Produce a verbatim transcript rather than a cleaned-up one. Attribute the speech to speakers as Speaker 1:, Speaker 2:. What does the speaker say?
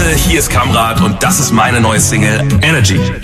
Speaker 1: Leute, hier ist Kamrat und das ist meine neue Single Energy.